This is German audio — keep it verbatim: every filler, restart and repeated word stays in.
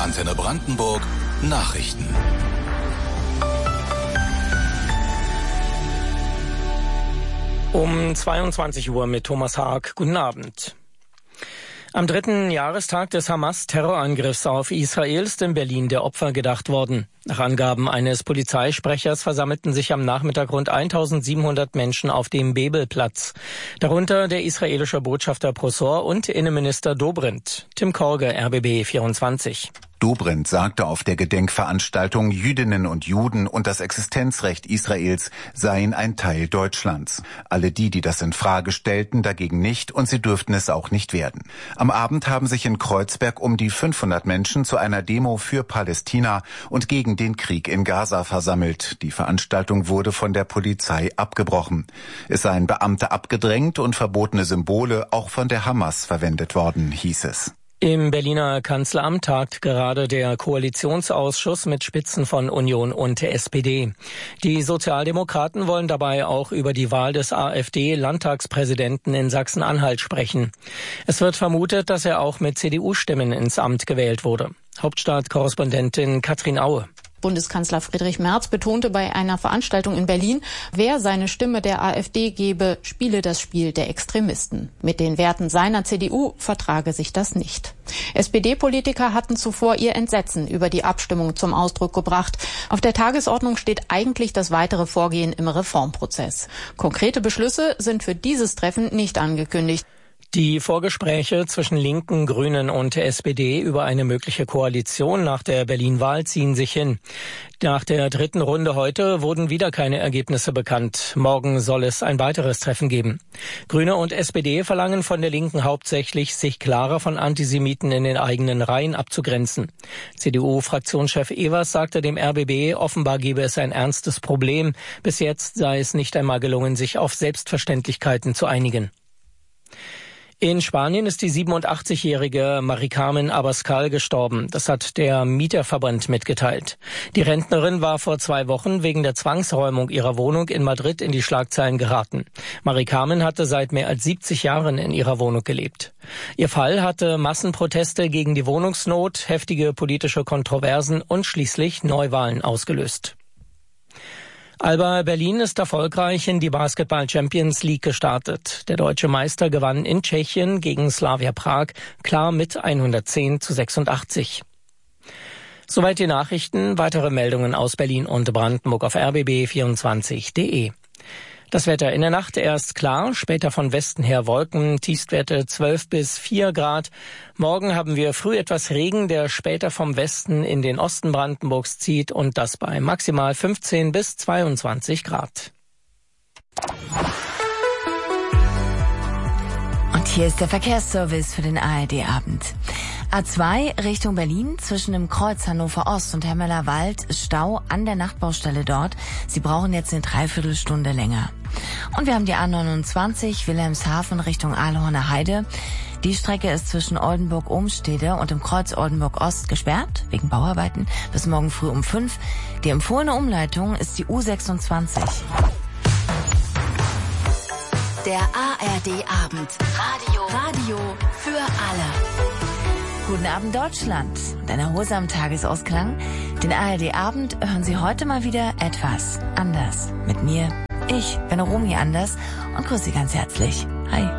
Antenne Brandenburg Nachrichten. Um zweiundzwanzig Uhr mit Thomas Haag. Guten Abend. Am dritten Jahrestag des Hamas-Terrorangriffs auf Israel ist in Berlin der Opfer gedacht worden. Nach Angaben eines Polizeisprechers versammelten sich am Nachmittag rund eintausendsiebenhundert Menschen auf dem Bebelplatz. Darunter der israelische Botschafter Prosor und Innenminister Dobrindt. Tim Korge, R B B vierundzwanzig. Dobrindt sagte auf der Gedenkveranstaltung, Jüdinnen und Juden und das Existenzrecht Israels seien ein Teil Deutschlands. Alle die, die das in Frage stellten, dagegen nicht, und sie dürften es auch nicht werden. Am Abend haben sich in Kreuzberg um die fünfhundert Menschen zu einer Demo für Palästina und gegen den Krieg in Gaza versammelt. Die Veranstaltung wurde von der Polizei abgebrochen. Es seien Beamte abgedrängt und verbotene Symbole auch von der Hamas verwendet worden, hieß es. Im Berliner Kanzleramt tagt gerade der Koalitionsausschuss mit Spitzen von Union und S P D. Die Sozialdemokraten wollen dabei auch über die Wahl des AfD-Landtagspräsidenten in Sachsen-Anhalt sprechen. Es wird vermutet, dass er auch mit C D U-Stimmen ins Amt gewählt wurde. Hauptstadtkorrespondentin Katrin Aue. Bundeskanzler Friedrich Merz betonte bei einer Veranstaltung in Berlin, wer seine Stimme der AfD gebe, spiele das Spiel der Extremisten. Mit den Werten seiner C D U vertrage sich das nicht. S P D-Politiker hatten zuvor ihr Entsetzen über die Abstimmung zum Ausdruck gebracht. Auf der Tagesordnung steht eigentlich das weitere Vorgehen im Reformprozess. Konkrete Beschlüsse sind für dieses Treffen nicht angekündigt. Die Vorgespräche zwischen Linken, Grünen und S P D über eine mögliche Koalition nach der Berlin-Wahl ziehen sich hin. Nach der dritten Runde heute wurden wieder keine Ergebnisse bekannt. Morgen soll es ein weiteres Treffen geben. Grüne und S P D verlangen von der Linken hauptsächlich, sich klarer von Antisemiten in den eigenen Reihen abzugrenzen. C D U-Fraktionschef Evers sagte dem R B B, offenbar gebe es ein ernstes Problem. Bis jetzt sei es nicht einmal gelungen, sich auf Selbstverständlichkeiten zu einigen. In Spanien ist die siebenundachtzigjährige Mari-Carmen Abascal gestorben. Das hat der Mieterverband mitgeteilt. Die Rentnerin war vor zwei Wochen wegen der Zwangsräumung ihrer Wohnung in Madrid in die Schlagzeilen geraten. Mari-Carmen hatte seit mehr als siebzig Jahren in ihrer Wohnung gelebt. Ihr Fall hatte Massenproteste gegen die Wohnungsnot, heftige politische Kontroversen und schließlich Neuwahlen ausgelöst. Alba Berlin ist erfolgreich in die Basketball Champions League gestartet. Der deutsche Meister gewann in Tschechien gegen Slavia Prag klar mit hundertzehn zu sechsundachtzig. Soweit die Nachrichten. Weitere Meldungen aus Berlin und Brandenburg auf r b b vierundzwanzig punkt de. Das Wetter in der Nacht erst klar, später von Westen her Wolken, Tiefstwerte zwölf bis vier Grad. Morgen haben wir früh etwas Regen, der später vom Westen in den Osten Brandenburgs zieht, und das bei maximal fünfzehn bis zweiundzwanzig Grad. Und hier ist der Verkehrsservice für den A R D-Abend. A zwei Richtung Berlin, zwischen dem Kreuz Hannover Ost und Hemmeler-Wald ist Stau an der Nachtbaustelle dort. Sie brauchen jetzt eine Dreiviertelstunde länger. Und wir haben die A neunundzwanzig Wilhelmshaven Richtung Ahlhorner Heide. Die Strecke ist zwischen Oldenburg-Ohmstede und dem Kreuz Oldenburg Ost gesperrt, wegen Bauarbeiten, bis morgen früh um fünf. Die empfohlene Umleitung ist die U sechsundzwanzig. Der A R D-Abend. Radio. Radio für alle. Guten Abend Deutschland und ein erholsamen Tagesausklang. Den A R D-Abend hören Sie heute mal wieder etwas anders. Mit mir, ich bin Romy Anders, und grüße Sie ganz herzlich. Hi.